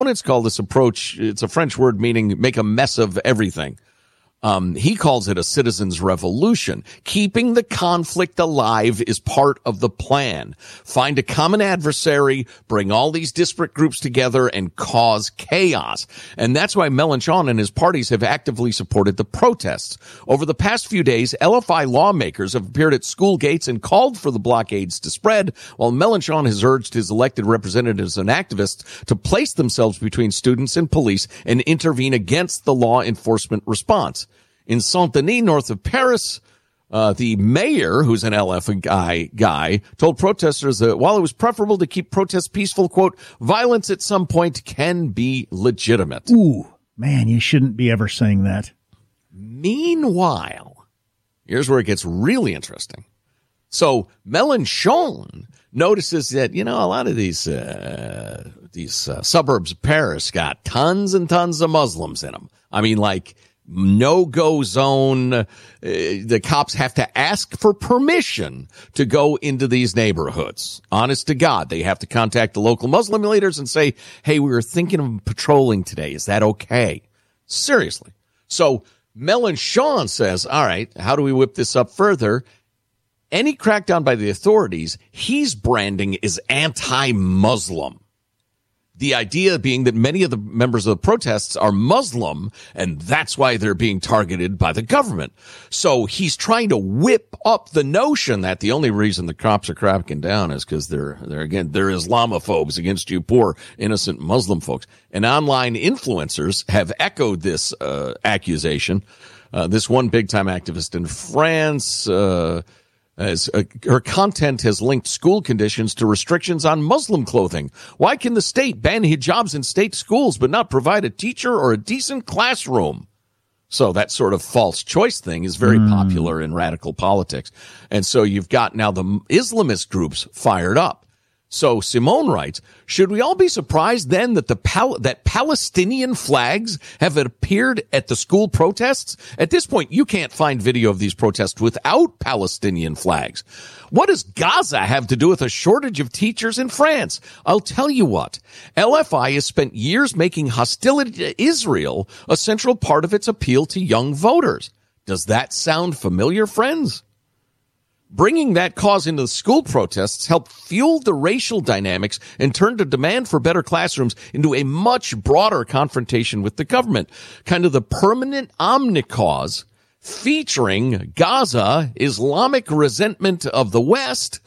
opponents call this approach, it's a French word meaning make a mess of everything. He calls it a citizens' revolution. Keeping the conflict alive is part of the plan. Find a common adversary, bring all these disparate groups together, and cause chaos. And that's why Mélenchon and his parties have actively supported the protests. Over the past few days, LFI lawmakers have appeared at school gates and called for the blockades to spread, while Mélenchon has urged his elected representatives and activists to place themselves between students and police and intervene against the law enforcement response. In Saint-Denis, north of Paris, the mayor, who's an LF guy, told protesters that while it was preferable to keep protests peaceful, quote, violence at some point can be legitimate. Ooh, man, you shouldn't be ever saying that. Meanwhile, here's where it gets really interesting. So Mélenchon notices that, a lot of these suburbs of Paris got tons and tons of Muslims in them. I mean, like, no-go zone. The cops have to ask for permission to go into these neighborhoods. Honest to God, they have to contact the local Muslim leaders and say, hey, we were thinking of patrolling today. Is that okay? Seriously. So Mélenchon says, all right, how do we whip this up further? Any crackdown by the authorities, he's branding as anti-Muslim. The idea being that many of the members of the protests are Muslim, and that's why they're being targeted by the government. So he's trying to whip up the notion that the only reason the cops are cracking down is because they're Islamophobes against you poor, innocent Muslim folks. And online influencers have echoed this accusation. This one big-time activist in France, her content has linked school conditions to restrictions on Muslim clothing. Why can the state ban hijabs in state schools but not provide a teacher or a decent classroom? So that sort of false choice thing is very popular in radical politics. And so you've got now the Islamist groups fired up. So Simone writes, should we all be surprised then that that Palestinian flags have appeared at the school protests? At this point, you can't find video of these protests without Palestinian flags. What does Gaza have to do with a shortage of teachers in France? I'll tell you what. LFI has spent years making hostility to Israel a central part of its appeal to young voters. Does that sound familiar, friends? Bringing that cause into the school protests helped fuel the racial dynamics and turned the demand for better classrooms into a much broader confrontation with the government. Kind of the permanent omnicause featuring Gaza, Islamic resentment of the West,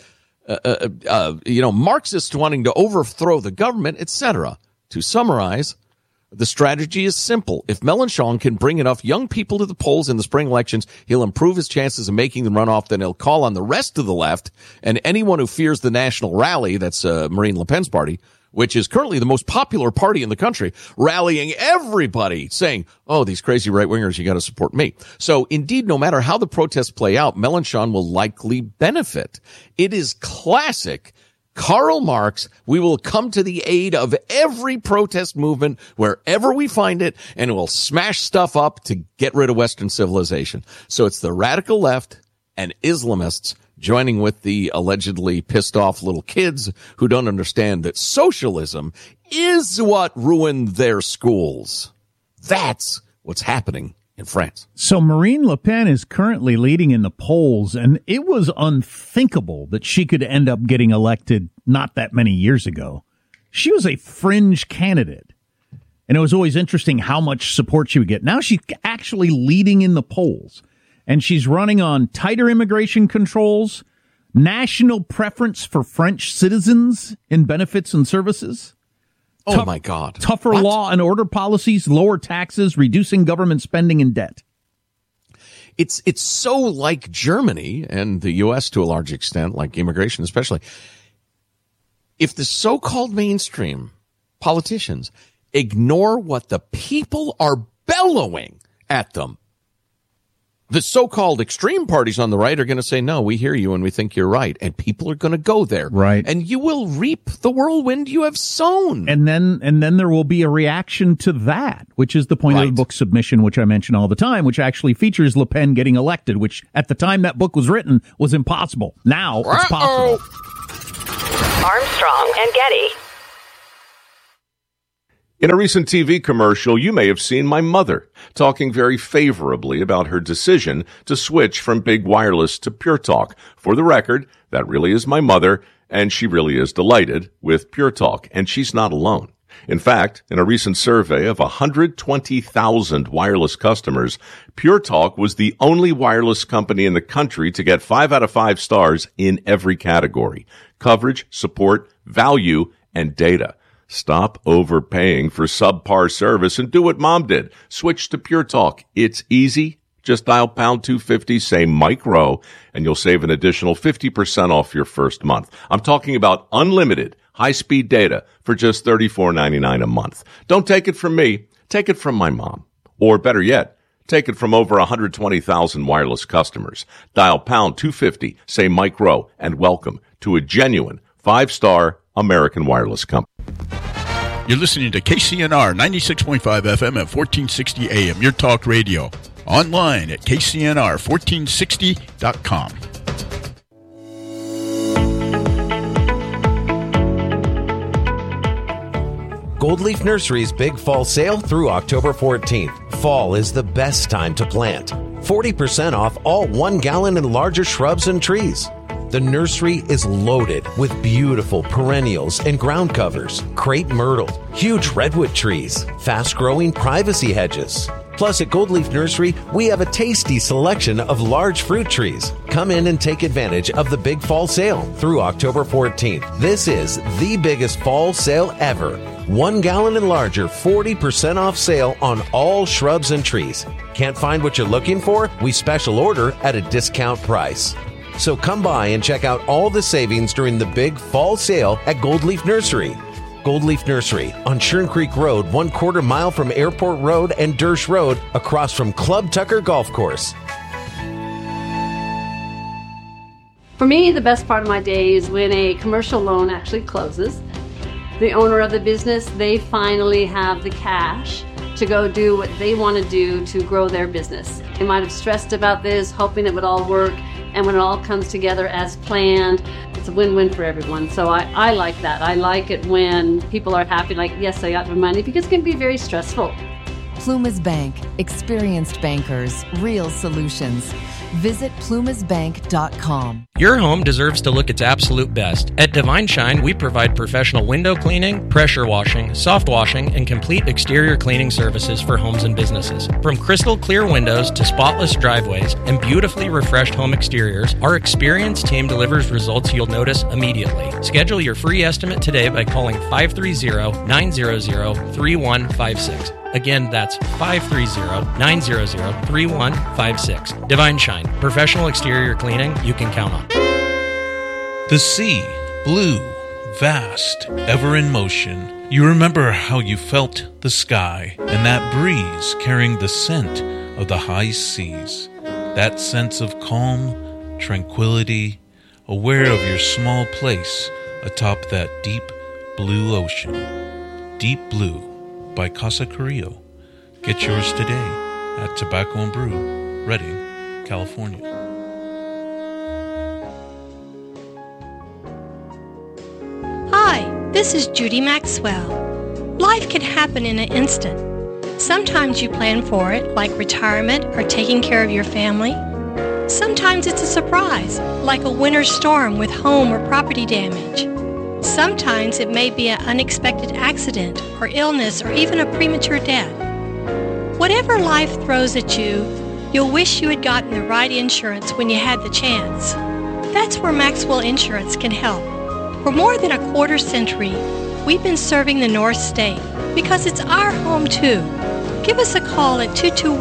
Marxists wanting to overthrow the government, etc. To summarize, the strategy is simple. If Mélenchon can bring enough young people to the polls in the spring elections, he'll improve his chances of making the runoff. Then he'll call on the rest of the left and anyone who fears the National Rally, that's Marine Le Pen's party, which is currently the most popular party in the country, rallying everybody, saying, oh, these crazy right-wingers, you got to support me. So indeed, no matter how the protests play out, Mélenchon will likely benefit. It is classic Karl Marx. We will come to the aid of every protest movement wherever we find it, and we'll smash stuff up to get rid of Western civilization. So it's the radical left and Islamists joining with the allegedly pissed off little kids who don't understand that socialism is what ruined their schools. That's what's happening in France. So Marine Le Pen is currently leading in the polls, and it was unthinkable that she could end up getting elected not that many years ago. She was a fringe candidate, and it was always interesting how much support she would get. Now she's actually leading in the polls, and she's running on tighter immigration controls, national preference for French citizens in benefits and services. Oh, my God. Tougher law and order policies, lower taxes, reducing government spending and debt. It's so like Germany and the U.S. to a large extent, like immigration especially. If the so-called mainstream politicians ignore what the people are bellowing at them, the so-called extreme parties on the right are going to say, no, we hear you and we think you're right. And people are going to go there. Right. And you will reap the whirlwind you have sown. And then there will be a reaction to that, which is the point of the book Submission, which I mention all the time, which actually features Le Pen getting elected, which at the time that book was written was impossible. Now it's possible. Armstrong and Getty. In a recent TV commercial, you may have seen my mother talking very favorably about her decision to switch from big wireless to Pure Talk. For the record, that really is my mother, and she really is delighted with Pure Talk, and she's not alone. In fact, in a recent survey of 120,000 wireless customers, Pure Talk was the only wireless company in the country to get 5 out of 5 stars in every category: coverage, support, value, and data. Stop overpaying for subpar service and do what Mom did. Switch to Pure Talk. It's easy. Just dial pound 250, say Mike Rowe, and you'll save an additional 50% off your first month. I'm talking about unlimited high-speed data for just $34.99 a month. Don't take it from me. Take it from my mom. Or better yet, take it from over 120,000 wireless customers. Dial pound 250, say Mike Rowe, and welcome to a genuine 5-star American wireless company. You're listening to KCNR 96.5 FM at 1460 AM, your talk radio. Online at kcnr1460.com. Gold Leaf Nursery's Big Fall Sale through October 14th. Fall is the best time to plant. 40% off all 1 gallon and larger shrubs and trees. The nursery is loaded with beautiful perennials and ground covers, crepe myrtle, huge redwood trees, fast-growing privacy hedges. Plus, at Gold Leaf Nursery, we have a tasty selection of large fruit trees. Come in and take advantage of the Big Fall Sale through October 14th. This is the biggest fall sale ever. 1 gallon and larger, 40% off sale on all shrubs and trees. Can't find what you're looking for? We special order at a discount price. So come by and check out all the savings during the big fall sale at Gold Leaf Nursery. Gold Leaf Nursery on Churn Creek Road, 1/4 mile from Airport Road and Dersh Road, across from Club Tucker Golf Course. For me, the best part of my day is when a commercial loan actually closes. The owner of the business, they finally have the cash to go do what they want to do to grow their business. They might have stressed about this, hoping it would all work, and when it all comes together as planned, it's a win-win for everyone. So I like that. I like it when people are happy, like, yes, I got the money, because it can be very stressful. Plumas Bank. Experienced bankers. Real solutions. Visit plumasbank.com. Your home deserves to look its absolute best. At Divine Shine, we provide professional window cleaning, pressure washing, soft washing, and complete exterior cleaning services for homes and businesses. From crystal clear windows to spotless driveways and beautifully refreshed home exteriors, our experienced team delivers results you'll notice immediately. Schedule your free estimate today by calling 530-900-3156. Again, that's 530-900-3156. Divine Shine, professional exterior cleaning you can count on. The sea, blue, vast, ever in motion. You remember how you felt the sky and that breeze carrying the scent of the high seas. That sense of calm, tranquility, aware of your small place atop that deep blue ocean. Deep Blue by Casa Carrillo. Get yours today at Tobacco and Brew, Redding, California. Hi, this is Judy Maxwell. Life can happen in an instant. Sometimes you plan for it, like retirement or taking care of your family. Sometimes it's a surprise, like a winter storm with home or property damage. Sometimes it may be an unexpected accident or illness or even a premature death. Whatever life throws at you, you'll wish you had gotten the right insurance when you had the chance. That's where Maxwell Insurance can help. For more than a quarter century, we've been serving the North State because it's our home too. Give us a call at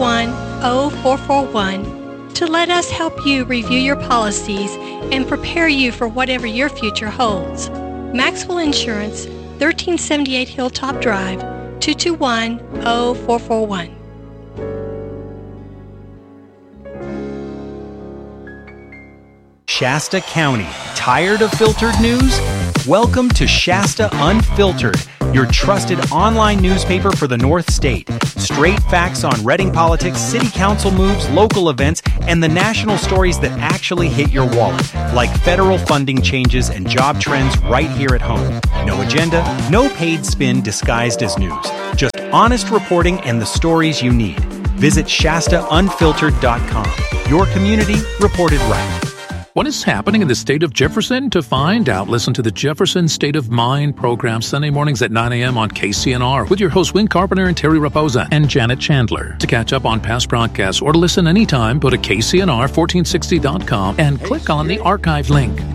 221-0441 to let us help you review your policies and prepare you for whatever your future holds. Maxwell Insurance, 1378 Hilltop Drive, 221-0441. Shasta County. Tired of filtered news? Welcome to Shasta Unfiltered, your trusted online newspaper for the North State. Straight facts on Reading politics, city council moves, local events, and the national stories that actually hit your wallet, like federal funding changes and job trends right here at home. No agenda, no paid spin disguised as news. Just honest reporting and the stories you need. Visit ShastaUnfiltered.com. Your community reported right. What is happening in the state of Jefferson? To find out, listen to the Jefferson State of Mind program Sunday mornings at 9 a.m. on KCNR with your hosts Win Carpenter and Terry Raposa and Janet Chandler. To catch up on past broadcasts or to listen anytime, go to KCNR1460.com and click on the archive link.